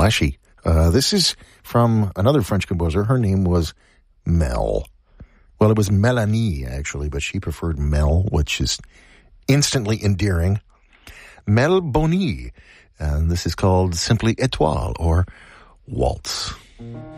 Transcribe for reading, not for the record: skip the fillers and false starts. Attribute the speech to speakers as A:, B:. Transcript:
A: flashy. This is from another French composer. Her name was Mel. Well, it was Melanie, actually, but she preferred Mel, which is instantly endearing. Mel Boni. And this is called simply Étoile, or Waltz.